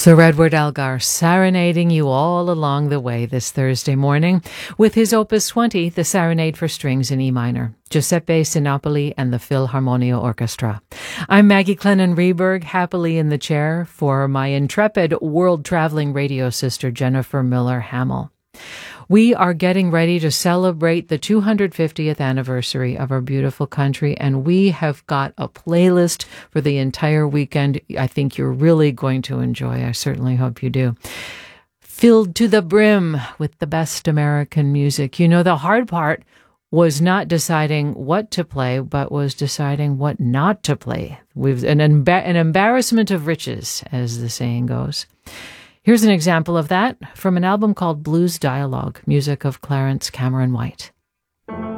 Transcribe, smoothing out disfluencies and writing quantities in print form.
Sir Edward Elgar serenading you all along the way this Thursday morning with his Opus 20, the Serenade for Strings in E minor, Giuseppe Sinopoli and the Philharmonia Orchestra. I'm Maggie Clennon-Reberg, happily in the chair for my intrepid world-traveling radio sister Jennifer Miller-Hamill. We are getting ready to celebrate the 250th anniversary of our beautiful country, and we have got a playlist for the entire weekend I think you're really going to enjoy. I certainly hope you do. Filled to the brim with the best American music. You know, the hard part was not deciding what to play, but was deciding what not to play. We've an embarrassment of riches, as the saying goes. Here's an example of that from an album called Blues Dialogue, music of Clarence Cameron White.